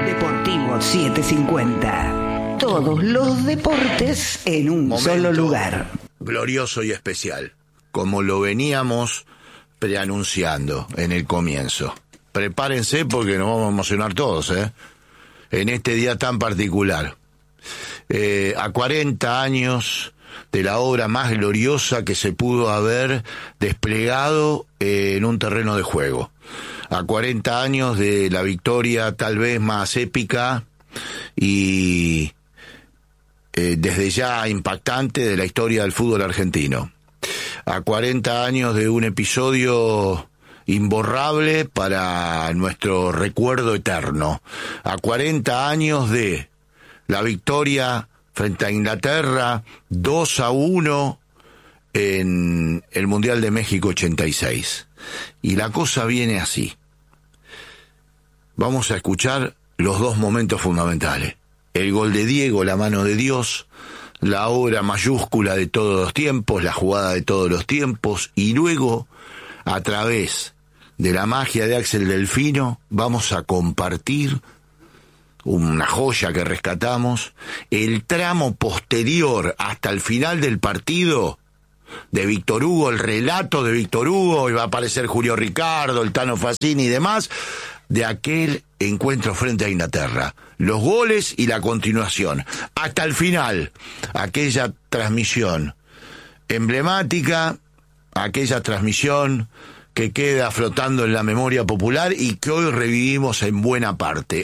Deportivo 750. Todos los deportes en un Momento solo lugar. Glorioso y especial, como lo veníamos preanunciando en el comienzo. Prepárense porque nos vamos a emocionar todos, en este día tan particular. A 40 años de la obra más gloriosa que se pudo haber desplegado en un terreno de juego. A 40 años de la victoria tal vez más épica y desde ya impactante de la historia del fútbol argentino. A 40 años de un episodio imborrable para nuestro recuerdo eterno. A 40 años de la victoria frente a Inglaterra 2-1 en el Mundial de México 86. Y la cosa viene así. Vamos a escuchar los dos momentos fundamentales. El gol de Diego, la mano de Dios, la obra mayúscula de todos los tiempos, la jugada de todos los tiempos, y luego, a través de la magia de Axel Delfino, vamos a compartir una joya que rescatamos, el tramo posterior hasta el final del partido de Víctor Hugo, el relato de Víctor Hugo, y va a aparecer Julio Ricardo, el Tano Fassini y demás, de aquel encuentro frente a Inglaterra. Los goles y la continuación. Hasta el final, aquella transmisión emblemática, aquella transmisión que queda flotando en la memoria popular y que hoy revivimos en buena parte.